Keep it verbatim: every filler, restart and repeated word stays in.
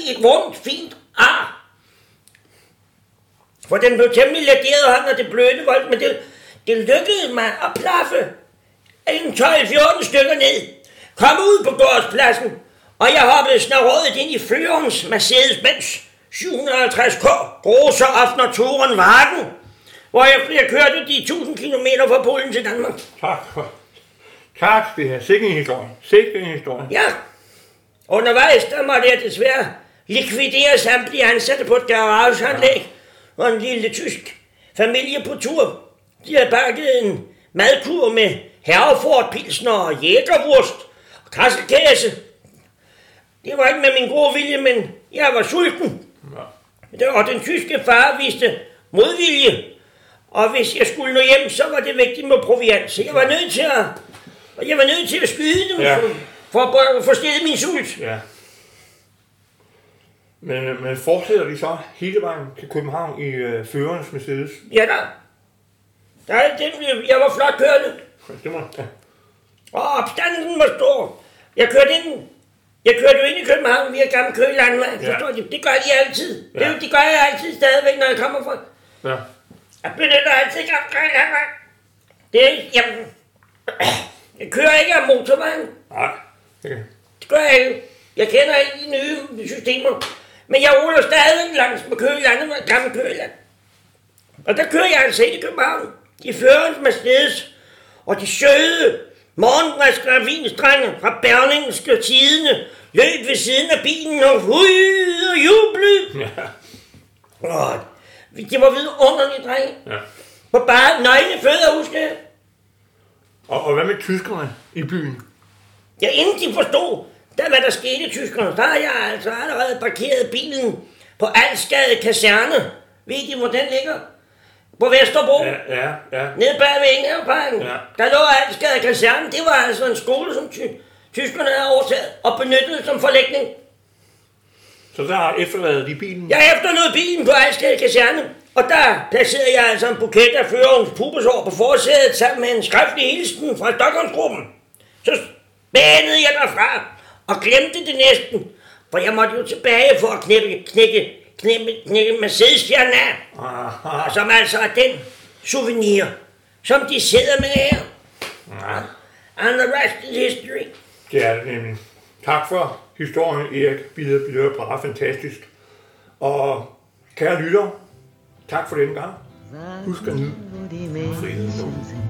i et vundt, fint ar. For den blev temmelig laderet ham, og det blødte voldt, men det, det lykkedes mig at plaffe en tolv fjorten stykker ned. Kom ud på gårdspladsen, og jeg hoppede snarrådet ind i førerens Mercedes-Benz syv hundrede og halvtreds K, Großer Offner Touren Wagen, hvor jeg, jeg kørte de tusind kilometer fra Polen til Danmark. Tak for... Tak, det er sikke en historie. Sikke en historie. Ja. Undervejs, der måtte jeg desværre likvidere samtlige ansatte på et garageanlæg og en lille tysk familie på tur. De havde pakket en madkur med Herreford, pilsner og jægerwurst og kasselkæse. Det var ikke med min gode vilje, men jeg var sulten. Ja. Og den tyske far viste modvilje. Og hvis jeg skulle nå hjem, så var det vigtigt med proviant. Så jeg var nødt til at, jeg var nødt til at skyde dem, ja. for, for at få stillet min sult. Ja. Men, men fortsætter de så hele vejen til København i øh, førerens Mercedes? Ja da. Der, den, jeg var flot kørende. Det var, ja. Og opstanden var stor. Jeg kørte ind, jeg kørte jo ind i København via Gammel Køge Landvej. Ja. Forstår de? Det gør de altid. Ja. Det, det gør jeg altid stadigvæk, når jeg kommer fra. Ja. Jeg benytter altid Gammel Køge Landvej. Det er ikke, jamen, jeg kører ikke af motorvejen. Nej. Okay. Det gør jeg ikke. Jeg kender ikke de nye systemer. Men jeg ruller stadig langs med Køge Landvej, Gammel Køge Land. Og der kører jeg altså ind i København. De førerens Mercedes. Og de søde morgenfriske ravinstrenge fra Berlingske Tidende løb ved siden af bilen og hudede og jublede. Ja. Og det var vidunderligt, drenge. Ja. På bare nøgne fødder, husker jeg. Og, og hvad med tyskerne i byen? Ja, inden de forstod, der hvad der skete i tyskerne, der har jeg altså allerede parkeret bilen på Alsgade Kaserne. Ved I, hvor den ligger? På Vesterbro. Ja, ja, ja. Nede bag ved Ingehavparken. Ja. Der lå Alsgade Kaserne. Det var altså en skole, som ty- tyskerne havde overtaget og benyttet som forlægning. Så der har efterladet de bilen? Jeg efterlod bilen på Alsgade Kaserne, og der placerede jeg altså en buket af førerens pubesår på forsædet sammen med en skriftlig hilsen fra Stockholmsgruppen. Så banede jeg derfra og glemte det næsten, for jeg måtte jo tilbage for at knække, knække, knække, knække Mercedes-stjernen af. Og som altså er den souvenir, som de sidder med her. Ja. And the rest is history. Det er det nemlig. Tak for historien, Erik Bille Bille Bra. Fantastisk. Og kære lytter, tak for denne gang. Husk at nyde.